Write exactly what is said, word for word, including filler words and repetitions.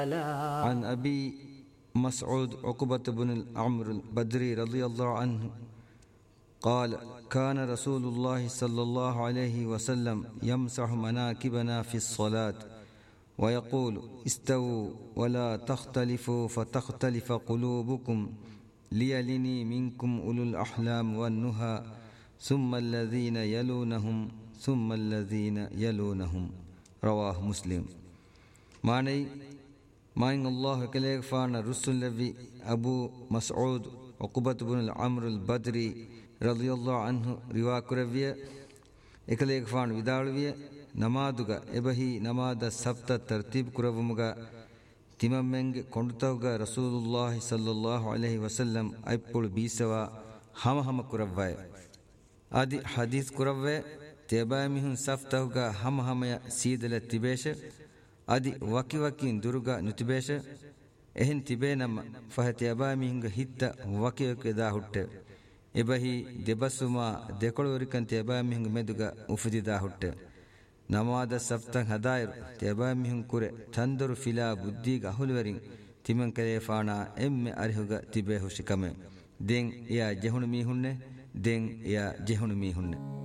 عن أبي مسعود عقبة بن العمرو البدري رضي الله عنه قال كان رسول الله صلى الله عليه وسلم يمسح مناكبنا في الصلاة ويقول استووا ولا تختلفوا فتختلف قلوبكم ليلني منكم أولو الأحلام والنهى ثم الذين يلونهم ثم الذين يلونهم رواه مسلم. معني ماين الله كليك فان رسول النبي أبو مسعود عقبة بن العمرو البدري رضي الله عنه روا كربيه එකලේක ෆාන විදාළුවිය නමාදුග එබහි නමාද සබ්ත තර්තිබ් කුරවමුග තිමම්මෙන්ගේ කොඬතවග රසූලුල්ලාහි සල්ලල්ලාහු අලයිහි වසල්ලම් අයිප්පුල් බීසවා හම හම කුරවවය ආදි හදීස් කුරවවේ තේබා මිහුන් සෆ්තවග හම හමය සීදල තිබේෂ ආදි වකි වකින් දුරුග නුතිබේෂ එහෙන් තිබේ නම් ෆහතියබා මිහුන්ගේ හිත්ත වකියක දා හුට්ටේ එබහි දෙබසුමා දෙකොළවරිකන් තේබා මිහුන් මෙදුග උෆදිදා හුට්ට නමාද සෆ්තන් හදායරු තේබා මිහුන් කුර තන්දරු ෆිලා බුද්ධීග අහුලවරින් තිමන් කලේ ෆානා එම්මෙ අරිහුග තිබේ හුෂිකම දෙන් එයා ජෙහුණු මිහුන්නේ දෙන් එයා ජෙහුණු මිහුන්නේ